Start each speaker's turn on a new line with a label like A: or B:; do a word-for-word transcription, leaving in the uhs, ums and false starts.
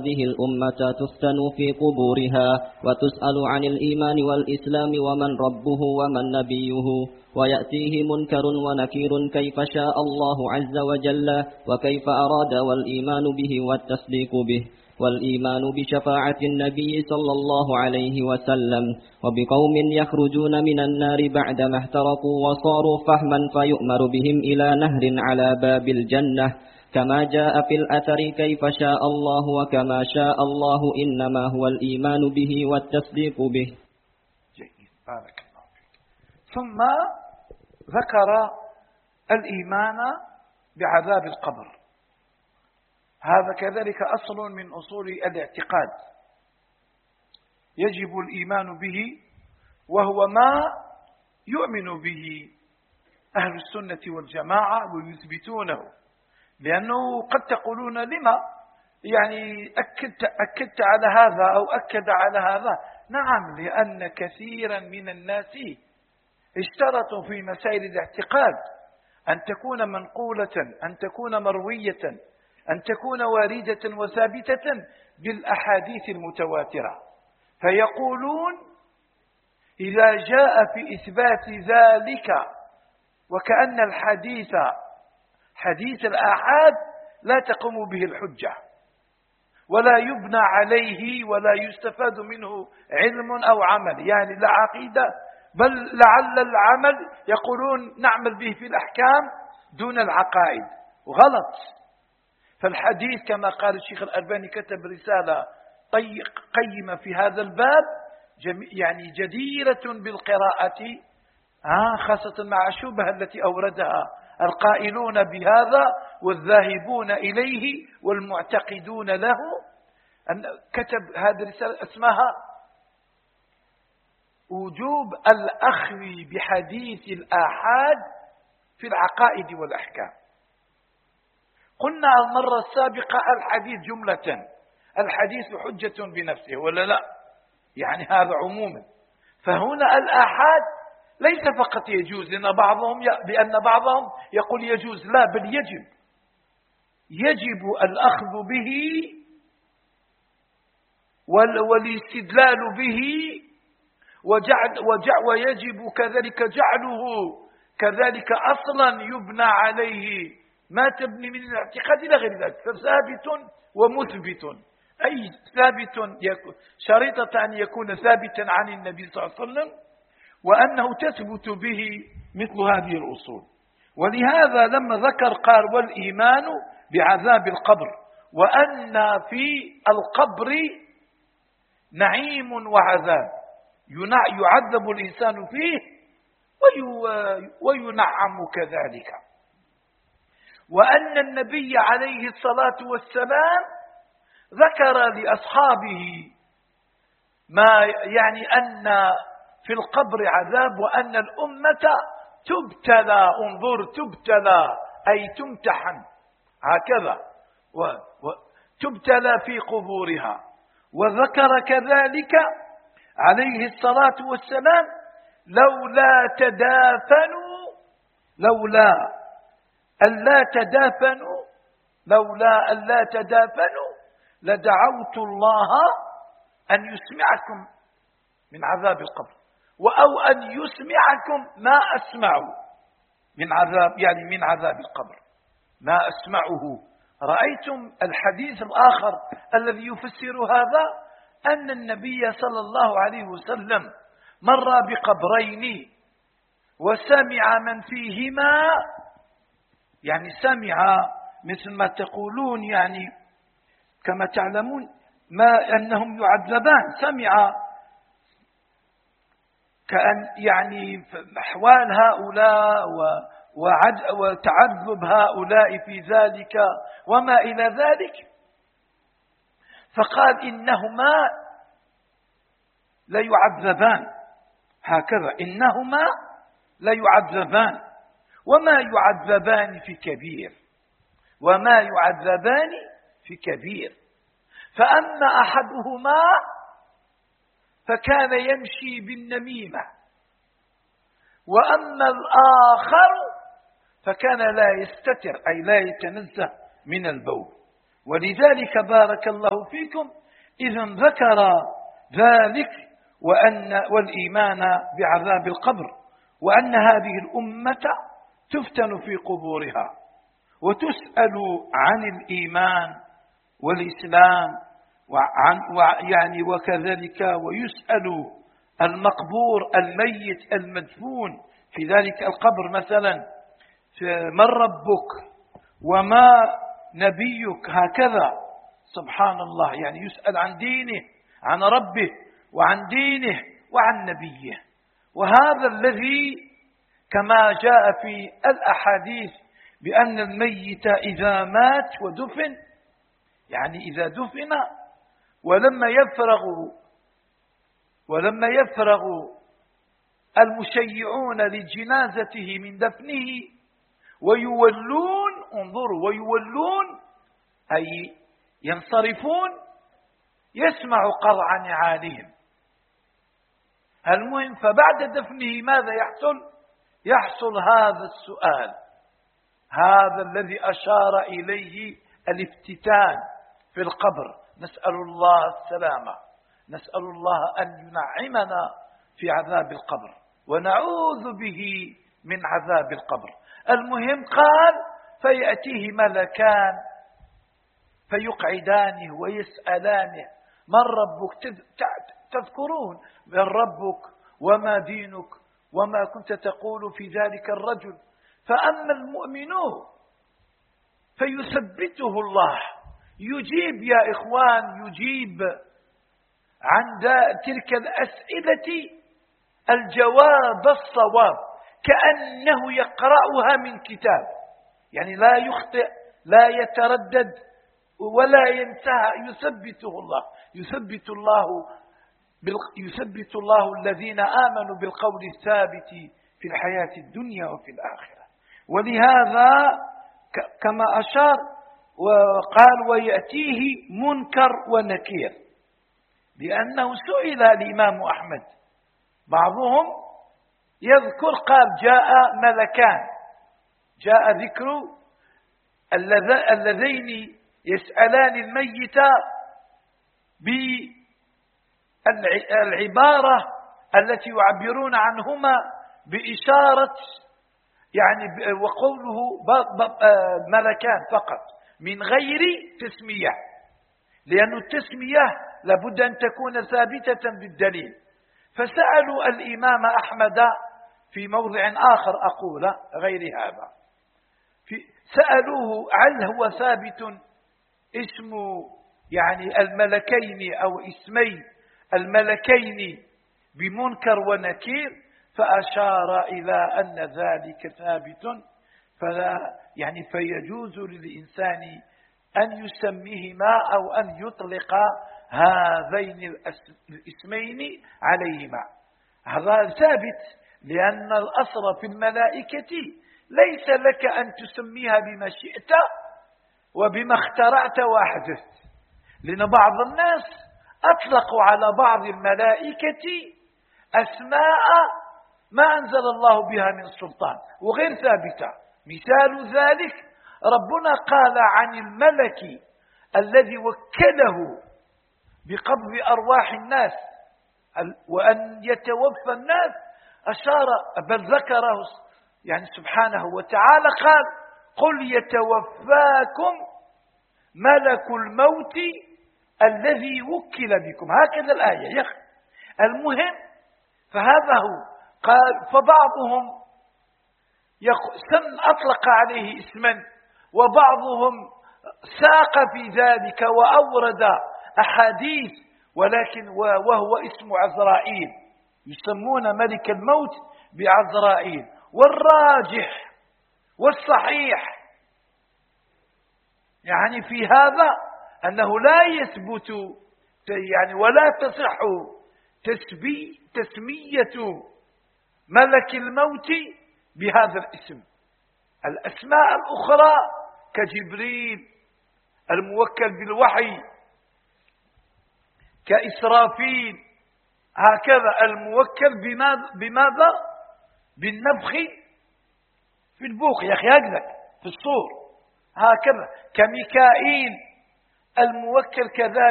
A: هذه الأمة تفتن في قبورها وتسأل عن الإيمان والإسلام ومن ربه ومن نبيه، ويأتيه منكر ونكير كيف شاء الله عز وجل وكيف أراد، والإيمان به والتصديق به، والإيمان بشفاعة النبي صلى الله عليه وسلم، وبقوم يخرجون من النار بعدما احترقوا وصاروا فحما فيؤمر بهم إلى نهر على باب الجنة كما جاء في الأثر كيف شاء الله وكما شاء الله، إنما هو الإيمان به والتصديق به.
B: جيد، بارك الله فيك. ثم ذكر الإيمان بعذاب القبر، هذا كذلك أصل من أصول الاعتقاد يجب الإيمان به، وهو ما يؤمن به أهل السنة والجماعة ويثبتونه. لأنه قد تقولون لما يعني أكدت, أكدت على هذا أو أكد على هذا. نعم، لأن كثيرا من الناس اشترطوا في مسائل الاعتقاد أن تكون منقولة، أن تكون مروية، أن تكون واردة وثابتة بالأحاديث المتواترة، فيقولون إذا جاء في إثبات ذلك وكأن الحديث حديث الآحاد لا تقوم به الحجة ولا يبنى عليه ولا يستفاد منه علم أو عمل، يعني لا عقيدة، بل لعل العمل يقولون نعمل به في الأحكام دون العقائد، غلط. فالحديث كما قال الشيخ الألباني كتب رسالة قيمة في هذا الباب، يعني جديرة بالقراءة، خاصة مع الشبهة التي أوردها القائلون بهذا والذاهبون إليه والمعتقدون له. أن كتب هذه الرسالة اسمها وجوب الأخذ بحديث الآحاد في العقائد والأحكام. قلنا المرة السابقة الحديث جملة، الحديث حجة بنفسه ولا لا؟ يعني هذا عموما. فهنا الآحاد ليس فقط يجوز، لأن بعضهم لأن بعضهم يقول يجوز، لا، بل يجب يجب الأخذ به والاستدلال به، وجعل وجعل ويجب كذلك جعله كذلك أصلا يبنى عليه ما تبني من الاعتقاد إلى غير ذلك، فثابت ومثبت، أي ثابت شريطة أن يكون ثابتا عن النبي صلى الله عليه وسلم، وأنه تثبت به مثل هذه الأصول. ولهذا لما ذكر قال والإيمان بعذاب القبر، وأن في القبر نعيم وعذاب، يعذب الإنسان فيه وينعم كذلك، وأن النبي عليه الصلاة والسلام ذكر لأصحابه ما يعني أن في القبر عذاب، وأن الأمة تبتلى، انظر تبتلى أي تمتحن، هكذا وتبتلى في قبورها. وذكر كذلك عليه الصلاة والسلام لولا تدافنوا لولا ألا تدافنوا لولا ألا تدافنوا لدعوت الله أن يسمعكم من عذاب القبر، أو أن يسمعكم ما أسمع من عذاب، يعني من عذاب القبر ما أسمعه. رأيتم الحديث الآخر الذي يفسر هذا، أن النبي صلى الله عليه وسلم مر بقبرين وسمع من فيهما، يعني سمع مثل ما تقولون، يعني كما تعلمون ما أنهم يعذبان، سمع كأن يعني أحوال هؤلاء وتعذب هؤلاء في ذلك وما إلى ذلك، فقال إنهما ليعذبان، هكذا إنهما ليعذبان وما يعذبان في كبير وما يعذبان في كبير، فأما أحدهما فكان يمشي بالنميمة، وأما الآخر فكان لا يستتر، أي لا يتنزه من البول، ولذلك بارك الله فيكم إذا ذكر ذلك وأن والإيمان بعذاب القبر، وأن هذه الأمة تفتن في قبورها وتسأل عن الإيمان والإسلام وعن يعني وكذلك ويسأل المقبور الميت المدفون في ذلك القبر مثلا من ربك وما نبيك، هكذا سبحان الله، يعني يسأل عن دينه، عن ربه وعن دينه وعن نبيه. وهذا الذي كما جاء في الأحاديث بأن الميت إذا مات ودفن، يعني إذا دفن ولما يفرغ ولما يفرغ المشيعون لجنازته من دفنه ويولون، انظروا، ويولون أي ينصرفون، يسمع قرع نعالهم. المهم فبعد دفنه ماذا يحصل؟ يحصل هذا السؤال، هذا الذي أشار إليه الافتتان في القبر. نسأل الله السلامة، نسأل الله أن ينعمنا في عذاب القبر ونعوذ به من عذاب القبر. المهم قال فيأتيه ملكان فيقعدانه ويسألانه من ربك، تذكرون من ربك وما دينك وما كنت تقول في ذلك الرجل. فأما المؤمنون فيثبته الله، يجيب يا إخوان، يجيب عن تلك الأسئلة الجواب الصواب كأنه يقرأها من كتاب، يعني لا يخطئ لا يتردد ولا ينساها. يثبته الله، يثبت الله يثبت الله الذين آمنوا بالقول الثابت في الحياة الدنيا وفي الآخرة. ولهذا كما أشار وقال ويأتيه منكر ونكير، لأنه سئل الإمام أحمد، بعضهم يذكر قال جاء ملكان، جاء ذكر اللذين يسألان الميت بالعبارة التي يعبرون عنهما بإشارة، يعني وقوله ملكان فقط من غير تسمية، لأن التسمية لابد أن تكون ثابتة بالدليل. فسألوا الإمام أحمد في موضع آخر أقول غير هذا، في سألوه هل هو ثابت اسم يعني الملكين أو اسمي الملكين بمنكر ونكير، فأشار إلى أن ذلك ثابت، فلا يعني فيجوز للإنسان أن يسميهما أو أن يطلق هذين الاسمين عليهما. هذا ثابت، لأن الأصل في الملائكة ليس لك أن تسميها بما شئت وبما اخترعت وأحدثت، لأن بعض الناس أطلقوا على بعض الملائكة أسماء ما أنزل الله بها من سلطان وغير ثابتة. مثال ذلك ربنا قال عن الملك الذي وكله بقبض أرواح الناس وأن يتوفى الناس، أشار بل ذكره يعني سبحانه وتعالى قال قل يتوفاكم ملك الموت الذي وكل بكم، هكذا الآية يا أخي. المهم فهذا هو قال، فبعضهم سن أطلق عليه اسما، وبعضهم ساق في ذلك وأورد أحاديث، ولكن وهو اسم عزرائيل، يسمون ملك الموت بعزرائيل. والراجح والصحيح يعني في هذا أنه لا يثبت يعني ولا تصح تسبي تسمية ملك الموت بهذا الاسم. الأسماء الأخرى كجبريل الموكل بالوحي، كإسرافيل، هكذا الموكل بماذا, بماذا؟ بالنفخ في البوق يا أخي، هكذا في الصور، هكذا كميكائيل الموكل كذلك